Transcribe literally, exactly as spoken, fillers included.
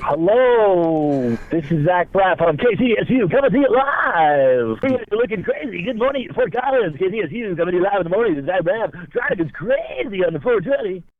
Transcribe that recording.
Hello, this is Zach Braff on K C S U, coming to you live. You're looking crazy. Good morning, Fort Collins. K C S U coming to you live in the morning. This is Zach Braff. Traffic is crazy on the four twenty.